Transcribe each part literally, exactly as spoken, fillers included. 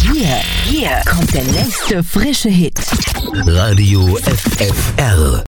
Hier, hier kommt der nächste frische Hit. Radio F F R.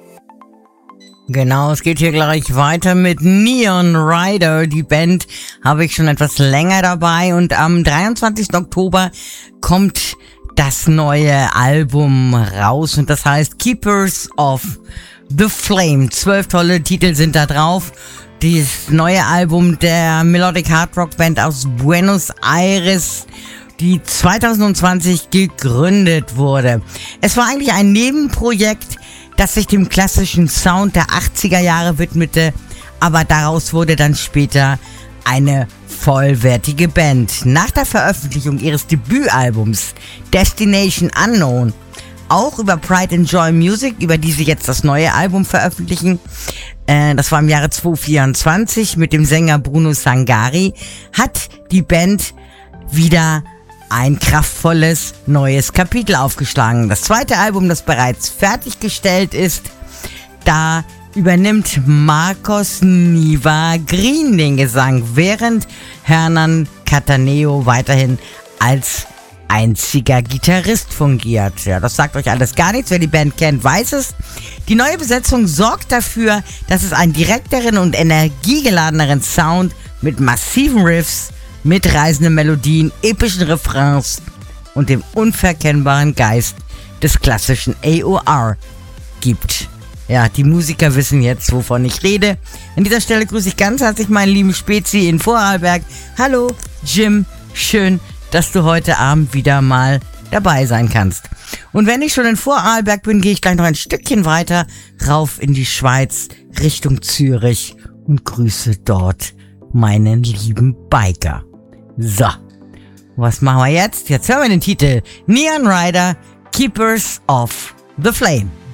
Genau, es geht hier gleich weiter mit Neon Rider. Die Band habe ich schon etwas länger dabei und am dreiundzwanzigsten Oktober kommt das neue Album raus und das heißt Keepers of the Flame. Zwölf tolle Titel sind da drauf. Das neue Album der Melodic Hard Rock Band aus Buenos Aires, die zweitausendzwanzig gegründet wurde. Es war eigentlich ein Nebenprojekt, das sich dem klassischen Sound der achtziger Jahre widmete, aber daraus wurde dann später eine vollwertige Band. Nach der Veröffentlichung ihres Debütalbums Destination Unknown, auch über Pride and Joy Music, über die sie jetzt das neue Album veröffentlichen, äh, das war im Jahre zweitausendvierundzwanzig mit dem Sänger Bruno Sangari, hat die Band wieder ein kraftvolles neues Kapitel aufgeschlagen. Das zweite Album, das bereits fertiggestellt ist, da übernimmt Marcos Niva Green den Gesang, während Hernan Cataneo weiterhin als einziger Gitarrist fungiert. Ja, das sagt euch alles gar nichts. Wer die Band kennt, weiß es. Die neue Besetzung sorgt dafür, dass es einen direkteren und energiegeladeneren Sound mit massiven Riffs, mitreißenden Melodien, epischen Refrains und dem unverkennbaren Geist des klassischen A O R gibt. Ja, die Musiker wissen jetzt, wovon ich rede. An dieser Stelle grüße ich ganz herzlich meinen lieben Spezi in Vorarlberg. Hallo, Jim. Schön, dass du heute Abend wieder mal dabei sein kannst. Und wenn ich schon in Vorarlberg bin, gehe ich gleich noch ein Stückchen weiter rauf in die Schweiz, Richtung Zürich und grüße dort meinen lieben Biker. So, was machen wir jetzt? Jetzt hören wir den Titel Neon Rider, Keepers of the Flame.